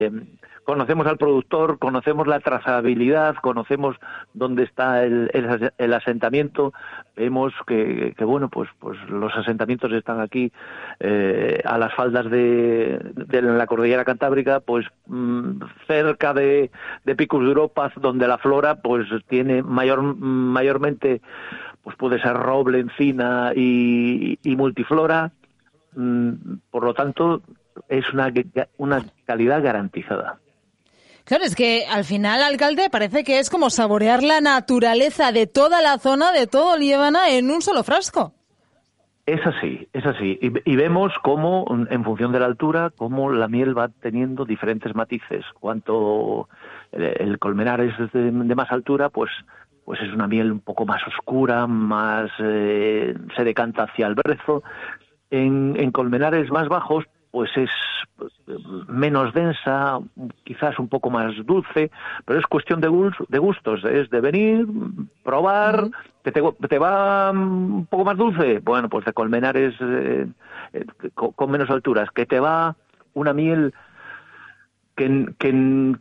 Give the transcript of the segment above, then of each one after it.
conocemos al productor, conocemos la trazabilidad, conocemos dónde está el asentamiento. Vemos que bueno, pues los asentamientos están aquí a las faldas de la cordillera cantábrica, pues cerca de Picos de Europa, donde la flora pues tiene mayormente, pues puede ser roble, encina y multiflora. Por lo tanto, es una calidad garantizada. Claro, es que al final, alcalde, parece que es como saborear la naturaleza de toda la zona, de todo Liébana, en un solo frasco. Es así. Y vemos cómo, en función de la altura, cómo la miel va teniendo diferentes matices. Cuanto el colmenar es de más altura, pues es una miel un poco más oscura, más se decanta hacia el brezo. En colmenares más bajos, pues es menos densa, quizás un poco más dulce, pero es cuestión de gustos, es de venir, probar, que te va un poco más dulce, bueno, pues de colmenares con menos alturas, que te va una miel con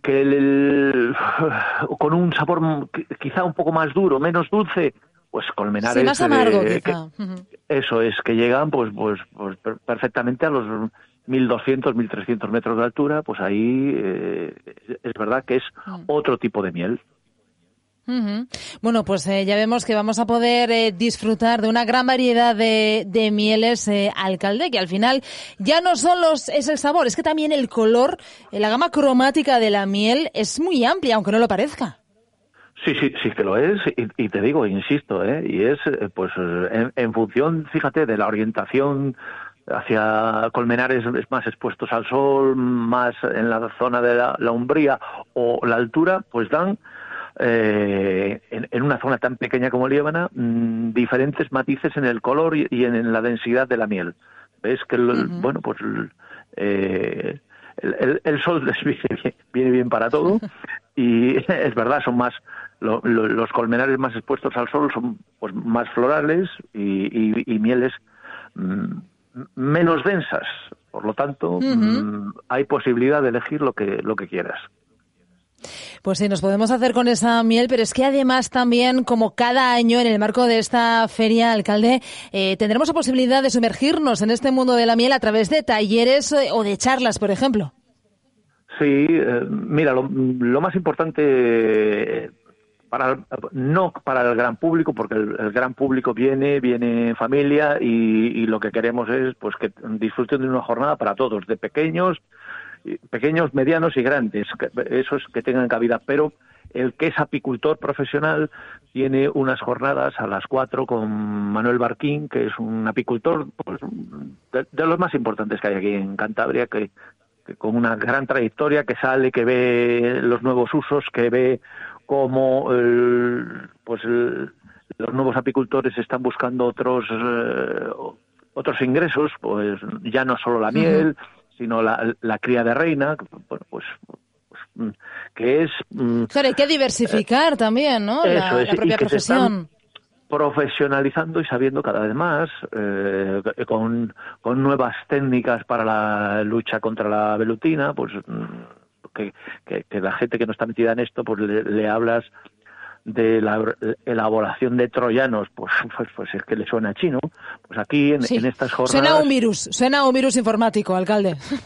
un sabor quizá un poco más duro, menos dulce, pues colmenares... Sí, más amargo, quizá. Eso es, que llegan pues perfectamente a los 1.200, 1.300 metros de altura, pues ahí es verdad que es otro tipo de miel. Bueno, pues ya vemos que vamos a poder disfrutar de una gran variedad de mieles, alcalde, que al final ya no solo es el sabor, es que también el color, la gama cromática de la miel es muy amplia, aunque no lo parezca. Sí que lo es, y te digo, insisto, y es pues en función, fíjate, de la orientación hacia colmenares más expuestos al sol, más en la zona de la umbría o la altura, pues dan en una zona tan pequeña como Liébana diferentes matices en el color y en la densidad de la miel. Ves que bueno, pues el sol viene bien para todo, y es verdad, son más los colmenares más expuestos al sol son pues más florales y mieles menos densas. Por lo tanto, hay posibilidad de elegir lo que quieras. Pues sí, nos podemos hacer con esa miel, pero es que además también, como cada año en el marco de esta feria, alcalde, tendremos la posibilidad de sumergirnos en este mundo de la miel a través de talleres o de charlas, por ejemplo. Sí, mira, lo más importante, no para el gran público, porque el gran público viene en familia y lo que queremos es pues que disfruten de una jornada para todos, de pequeños, medianos y grandes, esos que tengan cabida, pero el que es apicultor profesional tiene unas jornadas a las 4 con Manuel Barquín, que es un apicultor pues, de los más importantes que hay aquí en Cantabria, que con una gran trayectoria, que sale, que ve los nuevos usos, que ve cómo los nuevos apicultores están buscando otros ingresos, pues ya no solo la miel, sino la cría de reina, bueno, pues que es... Claro, hay que diversificar también, ¿no? La propia profesión. Profesionalizando y sabiendo cada vez más, con nuevas técnicas para la lucha contra la velutina, pues que la gente que no está metida en esto, pues le hablas de la elaboración de troyanos, pues es que le suena chino. Pues aquí en estas jornadas... Suena a un virus informático, alcalde.